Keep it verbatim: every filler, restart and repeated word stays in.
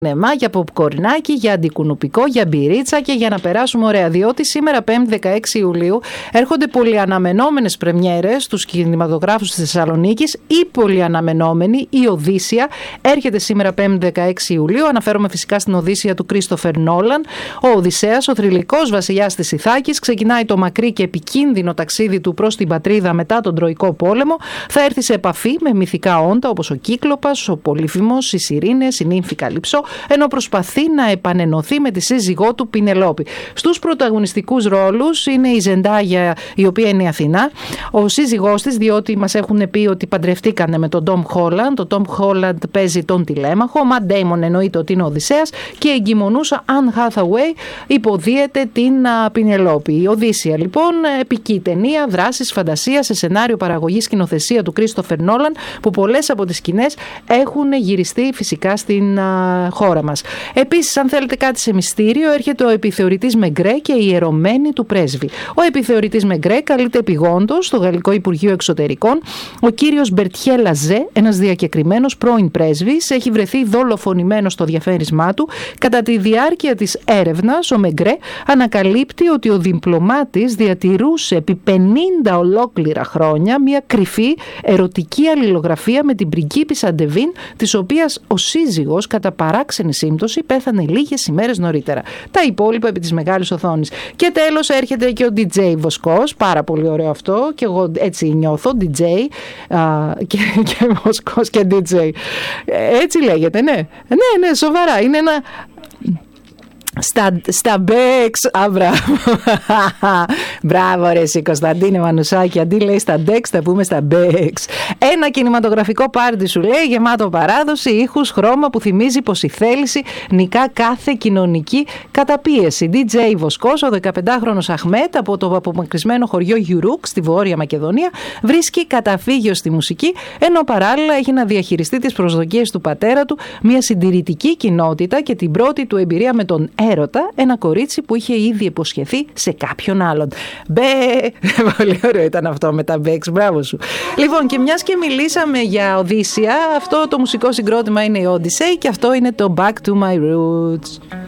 νεμά, για ποπκορνάκι, για αντικουνουπικό, για μπυρίτσα και για να περάσουμε ωραία. Διότι σήμερα πέμπτη δεκαέξι Ιουλίου έρχονται πολυαναμενόμενες πρεμιέρες στους κινηματογράφους της Θεσσαλονίκης. Η πολυαναμενόμενη, η Οδύσσια, έρχεται σήμερα πέμπτη δεκαέξι Ιουλίου. Αναφέρομαι φυσικά στην Οδύσσια του Κρίστοφερ Νόλαν. Ο Οδυσσέας, ο θρυλικός βασιλιάς της Ιθάκης, ξεκινάει το μακρύ και επικίνδυνο ταξίδι του προς την πατρίδα μετά τον Τροϊκό Πόλεμο. Θα έρθει σε επαφή με μυθικά όντα όπως ο Κύκλοπας, ο Πολύφημος, οι Σιρήνες, η νύμφη Καλυψό, ενώ προσπαθεί να επανενωθεί με τη σύζυγό του Πινελόπη. Στους πρωταγωνιστικούς ρόλους είναι η Ζεντάγια, η οποία είναι η Αθηνά, ο σύζυγός της, διότι μας έχουν πει ότι παντρευτήκανε με τον Τόμ Χόλαντ. Ο Τόμ Χόλαντ παίζει τον Τηλέμαχο, ο Ματ Ντέιμον εννοείται ότι είναι ο Οδυσσέας και η εγκυμονούσα Αν Χάθαουέι υποδίεται την Πινελόπη. Η Οδύσσια λοιπόν, επική ταινία δράσης, φαντασία, σε σενάριο, παραγωγή, σκηνοθεσία του Κρίστοφερ Νόλαν, που πολλές από τις σκηνές έχουν γυριστεί φυσικά στην α, χώρα μας. Επίσης, αν θέλετε κάτι σε μυστήριο, έρχεται ο επιθεωρητής Μεγκρέ και η ιερωμένη του πρέσβη. Ο επιθεωρητής Μεγκρέ καλείται επιγόντως στο Γαλλικό Υπουργείο Εξωτερικών. Ο κύριος Μπερτιέ Λαζέ, ένας διακεκριμένος πρώην πρέσβης, έχει βρεθεί δολοφονημένος στο διαφέρισμά του. Κατά τη διάρκεια της έρευνας, ο Μεγκρέ ανακαλύπτει ότι ο διπλωμάτης διατηρούσε επί πενήντα ολόκληρα χρόνια μια κρυφή ερωτική αλληλογραφία με την πριγκίπισσα Ντεβίν, της οποίας ο σύζυγος κατά παράξενη σύμπτωση πέθανε λίγες ημέρες νωρίτερα. Τα υπόλοιπα επί της μεγάλης οθόνης. Και τέλος έρχεται και ο ντι τζέι Βοσκός, πάρα πολύ ωραίο αυτό, και εγώ έτσι νιώθω, ντι τζέι α, και, και Βοσκός και ντι τζέι. Έτσι λέγεται, ναι. Ναι, ναι, σοβαρά. Είναι ένα... Στα, στα Μπέξ, α, μπράβο. Μπράβο ρε εσύ Κωνσταντίνε Μανουσάκη, αντί λέει στα Ντέξ θα πούμε στα Μπέξ. Ένα κινηματογραφικό πάρτι σου λέει, γεμάτο παράδοση, ήχους, χρώμα που θυμίζει πως η θέληση νικά κάθε κοινωνική καταπίεση. ντι τζέι Βοσκός, ο δεκαπεντάχρονος Αχμέτ από το απομακρυσμένο χωριό Γιουρούκ στη Βόρεια Μακεδονία, βρίσκει καταφύγιο στη μουσική, ενώ παράλληλα έχει να διαχειριστεί τις προσδοκίες του πατέρα του, μια συντηρητική κοινότητα και την πρώτη του εμπειρία με τον έρωτα, ένα κορίτσι που είχε ήδη υποσχεθεί σε κάποιον άλλον. Μπε! Πολύ ωραίο ήταν αυτό με τα Μπέξ, μπράβο σου. Λοιπόν, και μιας και μιλήσαμε για Οδύσσια, αυτό το μουσικό συγκρότημα είναι η Odyssey και αυτό είναι το Back to My Roots.